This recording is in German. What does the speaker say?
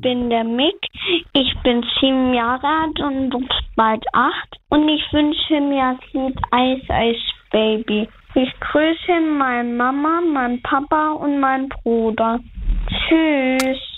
bin der Mick. Ich bin 7 Jahre alt und bald 8. Und ich wünsche mir das Lied Eis, Eis, Baby. Ich grüße meine Mama, meinen Papa und meinen Bruder. Tschüss.